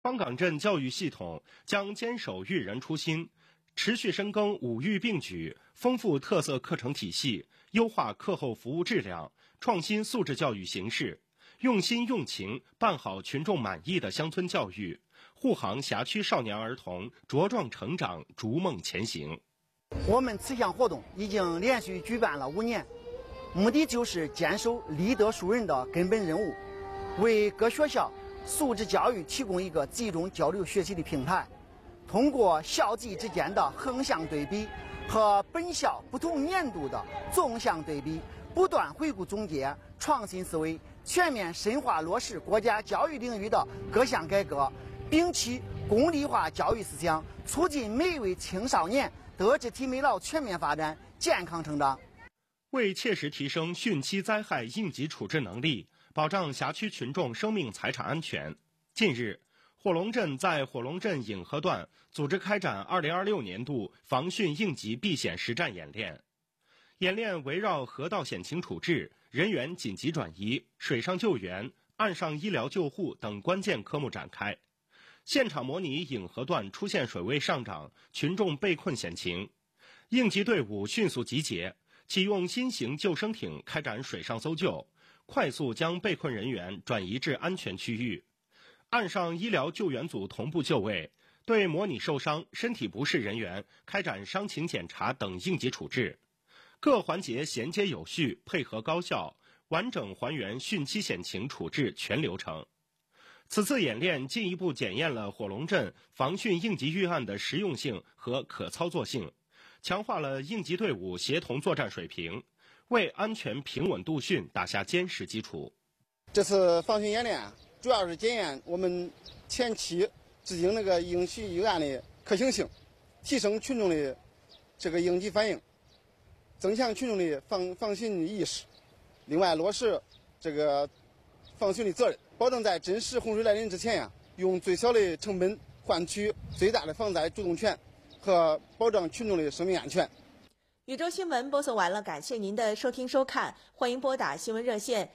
方岗镇教育系统将坚守育人初心，持续深耕五育并举，丰富特色课程体系，优化课后服务质量，创新素质教育形式，用心用情办好群众满意的乡村教育，护航辖区少年儿童茁壮成长，逐梦前行。 我们此项活动已经连续举办了5年，目的就是坚守立德树人的根本任务，为各学校素质教育提供一个集中交流学习的平台。通过校际之间的横向对比和本校不同年度的纵向对比，不断回顾总结，创新思维，全面深化落实国家教育领域的各项改革，摒弃功利化教育思想，促进每一位青少年德智体美劳全面发展，健康成长。 为切实提升汛期灾害应急处置能力，保障辖区群众生命财产安全，近日，火龙镇在火龙镇颍河段组织开展2026年度防汛应急避险实战演练。演练围绕河道险情处置、人员紧急转移、水上救援、岸上医疗救护等关键科目展开，现场模拟颍河段出现水位上涨、群众被困险情，应急队伍迅速集结，启用新型救生艇开展水上搜救，快速将被困人员转移至安全区域。岸上医疗救援组同步就位，对模拟受伤、身体不适人员开展伤情检查等应急处置，各环节衔接有序，配合高效，完整还原汛期险情处置全流程。此次演练进一步检验了火龙镇防汛应急预案的实用性和可操作性，强化了应急队伍协同作战水平，为安全平稳度汛打下坚实基础。 这次防汛演练主要是检验我们前期制定那个应急预案的可行性，提升群众的这个应急反应，增强群众的防汛意识，另外落实这个防汛的责任，保证在真实洪水来临之前用最小的成本换取最大的防灾主动权和保障群众的生命安全。 宇宙新闻播送完了，感谢您的收听收看，欢迎拨打新闻热线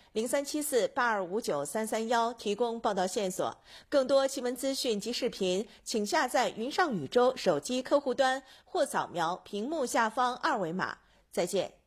0374825933提供报道线索。更多新闻资讯及视频，请下载云上宇宙手机客户端或扫描屏幕下方2维码。再见。